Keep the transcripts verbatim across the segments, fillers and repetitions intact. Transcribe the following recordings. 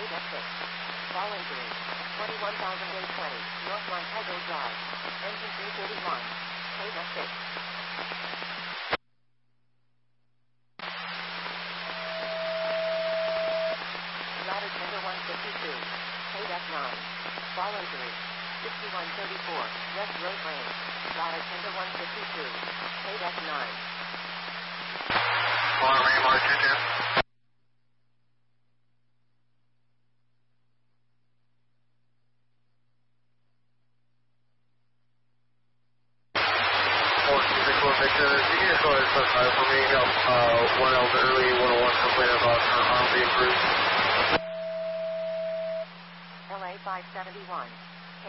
K six. Fall injury. twenty-one thousand eight hundred twenty, North Montego Drive. Engine three thirty-one. K six. Ladder tender one fifty-two. K nine. Fall injury. sixty-one thirty-four, West Road Range. Ladder tender one fifty-two. K nine. Alarm A M R two ten. Victor, if you can just go ahead and specify for me, um, uh, one Elder Early one oh one complaining about her arm being bruised. L A five seventy-one. K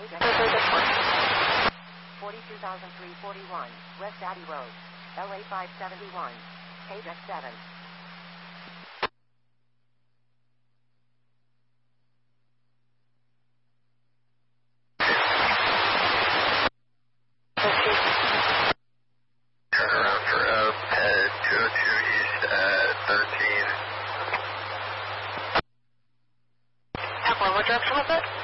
forty-two thousand three hundred forty-one, West Addy Road. L A five seventy-one. K seven. Turn around for up, head two oh two east at thirteen. Apple, what direction was it?